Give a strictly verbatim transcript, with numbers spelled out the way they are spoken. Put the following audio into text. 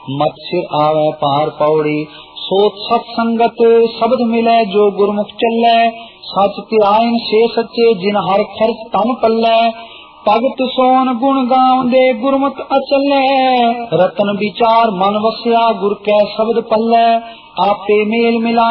मत सिर आवे पार पौड़ी। सोच सत्संगत शब्द मिले जो गुरमुख चले। सच ते आयन से सच्चे जिन हर खर्च तन पल्ले। भगत सोन गुण गावंदे गुरमुख अचले। रतन विचार मन वस्या गुर कै शब्द पल्ले। आपे मेल मिला